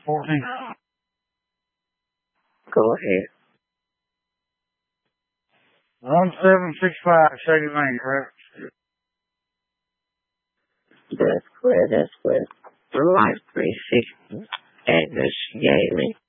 14. Go ahead. 1765 Shady Lane, correct? That's correct. The Life 360 address you gave me.